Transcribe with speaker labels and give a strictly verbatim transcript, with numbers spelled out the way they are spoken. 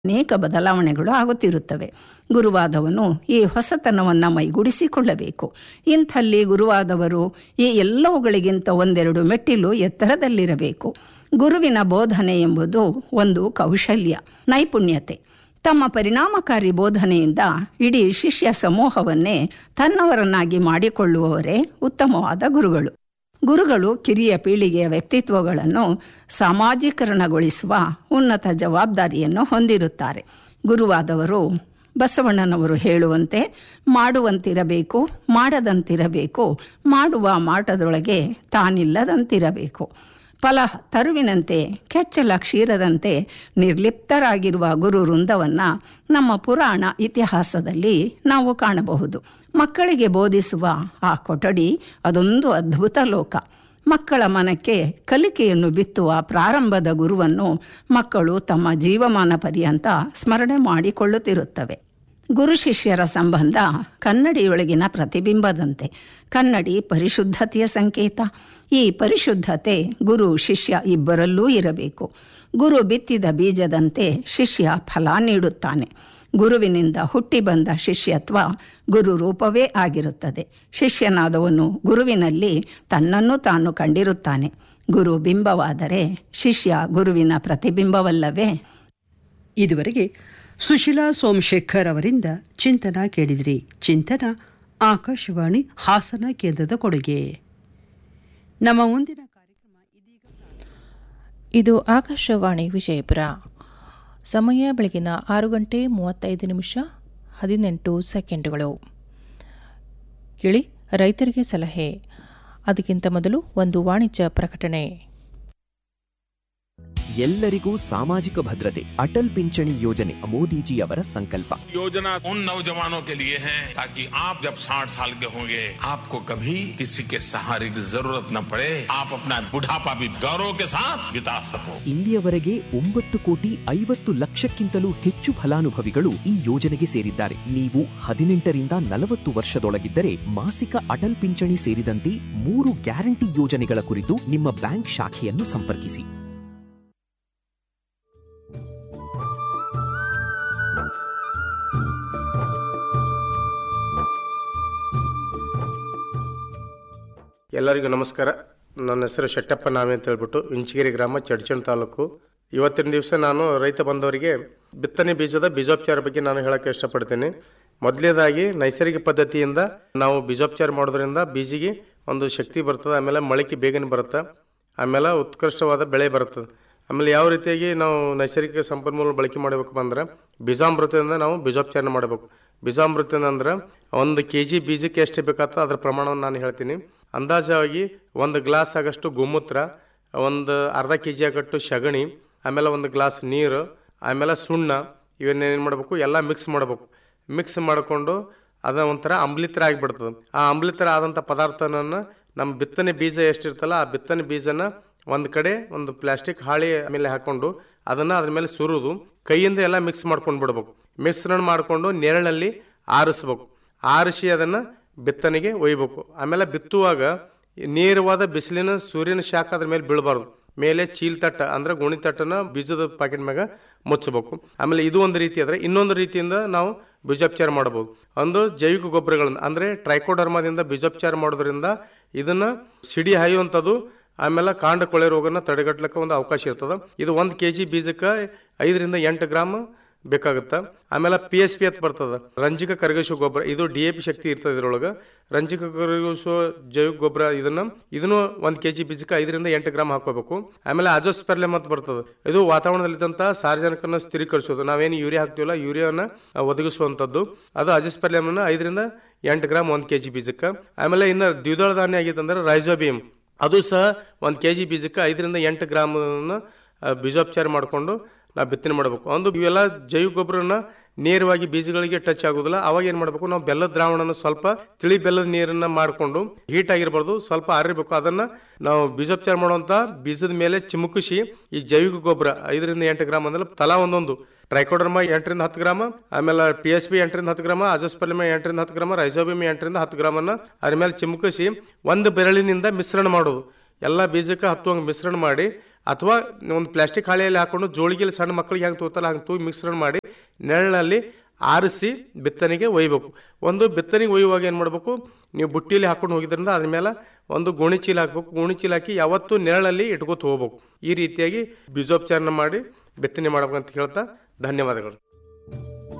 Speaker 1: ಅನೇಕ ಬದಲಾವಣೆಗಳು ಆಗುತ್ತಿರುತ್ತವೆ. ಗುರುವಾದವನು ಈ ಹೊಸತನವನ್ನು ಮೈಗೂಡಿಸಿಕೊಳ್ಳಬೇಕು. ಇಂಥಲ್ಲಿ ಗುರುವಾದವರು ಈ ಎಲ್ಲವುಗಳಿಗಿಂತ ಒಂದೆರಡು ಮೆಟ್ಟಿಲು ಎತ್ತರದಲ್ಲಿರಬೇಕು. ಗುರುವಿನ ಬೋಧನೆ ಎಂಬುದು ಒಂದು ಕೌಶಲ್ಯ, ನೈಪುಣ್ಯತೆ. ತಮ್ಮ ಪರಿಣಾಮಕಾರಿ ಬೋಧನೆಯಿಂದ ಇಡೀ ಶಿಷ್ಯ ಸಮೂಹವನ್ನೇ ತನ್ನವರನ್ನಾಗಿ ಮಾಡಿಕೊಳ್ಳುವವರೇ ಉತ್ತಮವಾದ ಗುರುಗಳು. ಗುರುಗಳು ಕಿರಿಯ ಪೀಳಿಗೆಯ ವ್ಯಕ್ತಿತ್ವಗಳನ್ನು ಸಾಮಾಜೀಕರಣಗೊಳಿಸುವ ಉನ್ನತ ಜವಾಬ್ದಾರಿಯನ್ನು ಹೊಂದಿರುತ್ತಾರೆ. ಗುರುವಾದವರು ಬಸವಣ್ಣನವರು ಹೇಳುವಂತೆ ಮಾಡುವಂತಿರಬೇಕು, ಮಾಡದಂತಿರಬೇಕು, ಮಾಡುವ ಮಾಟದೊಳಗೆ ತಾನಿಲ್ಲದಂತಿರಬೇಕು. ಫಲ ತರುವಿನಂತೆ ಕೆಚ್ಚಲ ಕ್ಷೀರದಂತೆ ನಿರ್ಲಿಪ್ತರಾಗಿರುವ ಗುರು ವೃಂದವನ್ನು ನಮ್ಮ ಪುರಾಣ ಇತಿಹಾಸದಲ್ಲಿ ನಾವು ಕಾಣಬಹುದು. ಮಕ್ಕಳಿಗೆ ಬೋಧಿಸುವ ಆ ಕೊಠಡಿ ಅದೊಂದು ಅದ್ಭುತ ಲೋಕ. ಮಕ್ಕಳ ಮನಕ್ಕೆ ಕಲಿಕೆಯನ್ನು ಬಿತ್ತುವ ಪ್ರಾರಂಭದ ಗುರುವನ್ನು ಮಕ್ಕಳು ತಮ್ಮ ಜೀವಮಾನ ಪರ್ಯಂತ ಸ್ಮರಣೆ ಮಾಡಿಕೊಳ್ಳುತ್ತಿರುತ್ತವೆ. ಗುರು ಶಿಷ್ಯರ ಸಂಬಂಧ ಕನ್ನಡಿಯೊಳಗಿನ ಪ್ರತಿಬಿಂಬದಂತೆ. ಕನ್ನಡಿ ಪರಿಶುದ್ಧತೆಯ ಸಂಕೇತ. ಈ ಪರಿಶುದ್ಧತೆ ಗುರು ಶಿಷ್ಯ ಇಬ್ಬರಲ್ಲೂ ಇರಬೇಕು. ಗುರು ಬಿತ್ತಿದ ಬೀಜದಂತೆ ಶಿಷ್ಯ ಫಲ ನೀಡುತ್ತಾನೆ. ಗುರುವಿನಿಂದ ಹುಟ್ಟಿ ಬಂದ ಶಿಷ್ಯತ್ವ ಗುರು ರೂಪವೇ ಆಗಿರುತ್ತದೆ. ಶಿಷ್ಯನಾದವನು ಗುರುವಿನಲ್ಲಿ ತನ್ನನ್ನು ತಾನು ಕಂಡಿರುತ್ತಾನೆ. ಗುರು ಬಿಂಬವಾದರೆ ಶಿಷ್ಯ ಗುರುವಿನ ಪ್ರತಿಬಿಂಬವಲ್ಲವೇ?
Speaker 2: ಇದುವರೆಗೆ ಸುಶೀಲಾ ಸೋಮಶೇಖರ್ ಅವರಿಂದ ಚಿಂತನ ಕೇಳಿದಿರಿ. ಚಿಂತನ ಆಕಾಶವಾಣಿ ಹಾಸನ ಕೇಂದ್ರದ ಕೊಡುಗೆ. ನಮ್ಮ ಮುಂದಿನ ಕಾರ್ಯಕ್ರಮ ಇದೀಗ.
Speaker 3: ಇದು ಆಕಾಶವಾಣಿ ವಿಜಯಪುರ. ಸಮಯ ಬೆಳಗಿನ ಆರು ಗಂಟೆ ಮೂವತ್ತೈದು ನಿಮಿಷ ಹದಿನೆಂಟು ಸೆಕೆಂಡುಗಳು. ಕೇಳಿ ರೈತರಿಗೆ ಸಲಹೆ. ಅದಕ್ಕಿಂತ ಮೊದಲು ಒಂದು ವಾಣಿಜ್ಯ ಪ್ರಕಟಣೆ.
Speaker 4: ಎಲ್ಲರಿಗೂ ಸಾಮಾಜಿಕ ಭದ್ರತೆ ಅಟಲ್ ಪಿಂಚಣಿ ಯೋಜನೆ ಮೋದಿಜಿ ಅವರ ಸಂಕಲ್ಪ.
Speaker 5: ಯೋಜನಾ उन नौजवानों के लिए है ताकि आप जब साठ साल के होंगे आपको कभी किसी के सहारे की जरूरत न पड़े. आप अपना बुढ़ापा भी गौरव के साथ बिता सको.
Speaker 4: ಇಲ್ಲಿಯವರೆಗೆ ಒಂಬತ್ತು ಕೋಟಿ ಐವತ್ತು ಲಕ್ಷಕ್ಕಿಂತಲೂ ಹೆಚ್ಚು ಫಲಾನುಭವಿಗಳು ಈ ಯೋಜನೆಗೆ ಸೇರಿದ್ದಾರೆ. ನೀವು ಹದಿನೆಂಟರಿಂದ ನಲವತ್ತು ವರ್ಷದೊಳಗಿದ್ದರೆ ಮಾಸಿಕ ಅಟಲ್ ಪಿಂಚಣಿ ಸೇರಿದಂತೆ ಮೂರು ಗ್ಯಾರಂಟಿ ಯೋಜನೆಗಳ ಕುರಿತು ನಿಮ್ಮ ಬ್ಯಾಂಕ್ ಶಾಖೆಯನ್ನು ಸಂಪರ್ಕಿಸಿ.
Speaker 6: ಎಲ್ಲರಿಗೂ ನಮಸ್ಕಾರ. ನನ್ನ ಹೆಸರು ಶೆಟ್ಟಪ್ಪ ನಾಮೆ ಅಂತ ಹೇಳ್ಬಿಟ್ಟು ಇಂಚಗಿರಿ ಗ್ರಾಮ, ಚಡ್ಚಣ್ ತಾಲೂಕು. ಇವತ್ತಿನ ದಿವಸ ನಾನು ರೈತ ಬಂದವರಿಗೆ ಬಿತ್ತನೆ ಬೀಜದ ಬೀಜೋಪಚಾರ ಬಗ್ಗೆ ನಾನು ಹೇಳಕ್ಕೆ ಇಷ್ಟಪಡ್ತೀನಿ. ಮೊದಲನೇದಾಗಿ ನೈಸರ್ಗಿಕ ಪದ್ಧತಿಯಿಂದ ನಾವು ಬೀಜೋಪಚಾರ ಮಾಡೋದ್ರಿಂದ ಬೀಜಿಗೆ ಒಂದು ಶಕ್ತಿ ಬರ್ತದೆ, ಆಮೇಲೆ ಮೊಳಕೆ ಬೇಗನೆ ಬರುತ್ತೆ, ಆಮೇಲೆ ಉತ್ಕೃಷ್ಟವಾದ ಬೆಳೆ ಬರ್ತದೆ. ಆಮೇಲೆ ಯಾವ ರೀತಿಯಾಗಿ ನಾವು ನೈಸರ್ಗಿಕ ಸಂಪನ್ಮೂಲ ಬಳಕೆ ಮಾಡಬೇಕು ಅಂದ್ರೆ ಬೀಜಾಮೃತದಿಂದ ನಾವು ಬೀಜೋಪಚಾರ ಮಾಡಬೇಕು. ಬೀಜಾಮೃತ ಅಂದ್ರೆ ಒಂದು ಕೆ ಜಿ ಬೀಜಕ್ಕೆ ಎಷ್ಟು ಬೇಕಾಗ್ತೋ ಅದರ ಪ್ರಮಾಣವನ್ನು ನಾನು ಹೇಳ್ತೀನಿ. ಅಂದಾಜಾಗಿ ಒಂದು ಗ್ಲಾಸ್ ಆಗಷ್ಟು ಗೋಮೂತ್ರ, ಒಂದು ಅರ್ಧ ಕೆ ಜಿ ಆಗಟ್ಟು ಸಗಣಿ, ಆಮೇಲೆ ಒಂದು ಗ್ಲಾಸ್ ನೀರು, ಆಮೇಲೆ ಸುಣ್ಣ, ಇವನ್ನೇನು ಮಾಡಬೇಕು ಎಲ್ಲ ಮಿಕ್ಸ್ ಮಾಡಬೇಕು. ಮಿಕ್ಸ್ ಮಾಡಿಕೊಂಡು ಅದನ್ನ ಒಂಥರ ಅಂಬ್ಲಿತರ ಆಗಿಬಿಡ್ತದೆ. ಆ ಅಂಬ್ಲಿತರ ಆದಂಥ ಪದಾರ್ಥನ ನಮ್ಮ ಬಿತ್ತನೆ ಬೀಜ ಎಷ್ಟಿರ್ತಲ್ಲ ಆ ಬಿತ್ತನೆ ಬೀಜನ ಒಂದು ಕಡೆ ಒಂದು ಪ್ಲಾಸ್ಟಿಕ್ ಹಾಳಿ ಮೇಲೆ ಹಾಕೊಂಡು ಅದನ್ನು ಅದ್ರ ಮೇಲೆ ಸುರುದು ಕೈಯಿಂದ ಎಲ್ಲ ಮಿಕ್ಸ್ ಮಾಡ್ಕೊಂಡು ಬಿಡ್ಬೇಕು. ಮಿಶ್ರಣ ಮಾಡಿಕೊಂಡು ನೆರಳಲ್ಲಿ ಆರಿಸ್ಬೇಕು. ಆರಿಸಿ ಅದನ್ನು ಬಿತ್ತನೆಗೆ ಒಯ್ಬೇಕು. ಆಮೇಲೆ ಬಿತ್ತುವಾಗ ನೇರವಾದ ಬಿಸಿಲಿನ ಸೂರ್ಯನ ಶಾಖ ಅದ್ರ ಮೇಲೆ ಬೀಳಬಾರ್ದು. ಮೇಲೆ ಚೀಲ್ ತಟ್ಟ ಅಂದ್ರೆ ಗುಣಿ ತಟ್ಟನ ಬೀಜದ ಪ್ಯಾಕೆಟ್ ಮ್ಯಾಗ ಮುಚ್ಚಬೇಕು. ಆಮೇಲೆ ಇದು ಒಂದು ರೀತಿ ಆದರೆ ಇನ್ನೊಂದು ರೀತಿಯಿಂದ ನಾವು ಬೀಜೋಪಚಾರ ಮಾಡಬಹುದು. ಒಂದು ಜೈವಿಕ ಗೊಬ್ಬರಗಳನ್ನ ಅಂದ್ರೆ ಟ್ರೈಕೋಡರ್ಮಾದಿಂದ ಬೀಜೋಪಚಾರ ಮಾಡೋದ್ರಿಂದ ಇದನ್ನ ಸಿಡಿ ಹಾಯುವಂಥದ್ದು, ಆಮೇಲೆ ಕಾಂಡ ಕೊಳೆ ರೋಗನ ತಡೆಗಟ್ಟಲಿಕ್ಕೆ ಒಂದು ಅವಕಾಶ ಇರ್ತದೆ. ಇದು ಒಂದು ಕೆ ಜಿ ಬೀಜಕ್ಕೆ ಐದರಿಂದ ಎಂಟು ಗ್ರಾಮ್ ಬೇಕಾಗುತ್ತೆ. ಆಮೇಲೆ ಪಿ ಎಸ್ ಪಿ ಅಂತ ಬರ್ತದೆ, ರಂಜಕ ಕರಗಿಸುವ ಗೊಬ್ಬರ. ಇದು ಡಿ ಎ ಪಿ ಶಕ್ತಿ ಇರ್ತದೆ ಇದ್ರೊಳಗೆ. ರಂಜಕ ಕರಗಿಸುವ ಜೈವಿಕ ಗೊಬ್ಬರ ಇದನ್ನ ಇದನ್ನು ಒಂದು ಕೆ ಜಿ ಬೀಜಕ್ಕೆ ಐದರಿಂದ ಎಂಟು ಗ್ರಾಮ್ ಹಾಕೋಬೇಕು. ಆಮೇಲೆ ಅಜೋಸ್ಪೆರ್ಲೆಮ್ ಅಂತ ಬರ್ತದೆ, ಇದು ವಾತಾವರಣದಲ್ಲಿದ್ದಂಥ ಸಾರ್ವಜನಿಕನ ಸ್ಥಿರೀಕರಿಸೋದು. ನಾವೇನು ಯೂರಿಯಾ ಹಾಕ್ತೀವಲ್ಲ ಯೂರಿಯಾನ ಒದಗಿಸುವಂಥದ್ದು ಅದು ಅಜೋಸ್ಪೆರ್ಲೆಮ್ನ ಐದರಿಂದ ಎಂಟು ಗ್ರಾಮ್ ಒಂದು ಕೆ ಜಿ ಬೀಜಕ್ಕೆ. ಆಮೇಲೆ ಇನ್ನು ದ್ವಿದಳ ಧಾನ್ಯ ಆಗಿತ್ತು ಅಂದ್ರೆ ರೈಜೋಬಿಯಂ, ಅದು ಸಹ ಒಂದು ಕೆ ಜಿ ಬೀಜಕ್ಕೆ ಐದರಿಂದ ಎಂಟು ಗ್ರಾಮನ್ನು ಬೀಜೋಪಚಾರ ಮಾಡಿಕೊಂಡು ನಾವು ಬಿತ್ತನೆ ಮಾಡಬೇಕು. ಒಂದು ಇವೆಲ್ಲ ಜೈವಿಕ ಗೊಬ್ಬರನ ನೇರವಾಗಿ ಬೀಜಗಳಿಗೆ ಟಚ್ ಆಗೋದಿಲ್ಲ. ಅವಾಗ ಏನು ಮಾಡಬೇಕು, ನಾವು ಬೆಲ್ಲದ ದ್ರಾವಣನ ಸ್ವಲ್ಪ ತಿಳಿ ಬೆಲ್ಲದ ನೀರನ್ನ ಮಾಡಿಕೊಂಡು ಹೀಟ್ ಆಗಿರಬಾರ್ದು, ಸ್ವಲ್ಪ ಆರಿರಬೇಕು. ಅದನ್ನು ನಾವು ಬೀಜೋಪಚಾರ ಮಾಡುವಂಥ ಬೀಜದ ಮೇಲೆ ಚಿಮುಕಿಸಿ ಈ ಜೈವಿಕ ಗೊಬ್ಬರ ಐದರಿಂದ ಎಂಟು ಗ್ರಾಮ್ ಅಂದ್ರೆ ತಲಾ ಒಂದೊಂದು ಟ್ರೈಕೋಡರ್ಮಾ ಎಂಟರಿಂದ ಹತ್ತು ಗ್ರಾಮ, ಆಮೇಲೆ ಪಿ ಎಸ್ ಪಿ ಎಂಟರಿಂದ ಹತ್ತು ಗ್ರಾಮ, ಅಜೋಸ್ಪರ್ಲಿಮಾ ಎಂಟರಿಂದ ಹತ್ತು ಗ್ರಾಮ, ರೈಜೋಬಿಯಂ ಎಂಟರಿಂದ ಹತ್ತು ಗ್ರಾಮನ್ನು ಅದ್ರ ಮೇಲೆ ಚಿಮುಕಿಸಿ ಒಂದು ಬೆರಳಿನಿಂದ ಮಿಶ್ರಣ ಮಾಡೋದು. ಎಲ್ಲ ಬೀಜಕ್ಕೆ ಹತ್ತುವಂಗೆ ಮಿಶ್ರಣ ಮಾಡಿ ಅಥವಾ ಒಂದು ಪ್ಲಾಸ್ಟಿಕ್ ಹಾಳೆಯಲ್ಲಿ ಹಾಕೊಂಡು ಜೋಳಿಗೆಯಲ್ಲಿ ಸಣ್ಣ ಮಕ್ಕಳಿಗೆ ಹೆಂಗೆ ತೂತಲ್ಲ ಹಂಗೆ ತೂಗಿ ಮಿಶ್ರಣ ಮಾಡಿ ನೆರಳಲ್ಲಿ ಆರಿಸಿ ಬಿತ್ತನೆಗೆ ಒಯ್ಯಬೇಕು. ಒಂದು ಬಿತ್ತನೆಗೆ ಒಯ್ಯುವಾಗ ಏನು ಮಾಡಬೇಕು, ನೀವು ಬುಟ್ಟಿಯಲ್ಲಿ ಹಾಕೊಂಡು ಹೋಗಿದ್ರಿಂದ ಅದ್ರ ಮೇಲೆ ಒಂದು ಗೋಣಿ ಚೀಲ ಹಾಕಬೇಕು. ಗೋಣಿ ಚೀಲ ಹಾಕಿ ಯಾವತ್ತೂ ನೆರಳಲ್ಲಿ ಇಟ್ಕೋತ ಹೋಗ್ಬೇಕು. ಈ ರೀತಿಯಾಗಿ ಬೀಜೋಪಚಾರನ ಮಾಡಿ ಬಿತ್ತನೆ ಮಾಡ್ಬೇಕಂತ ಹೇಳ್ತಾ ಧನ್ಯವಾದಗಳು.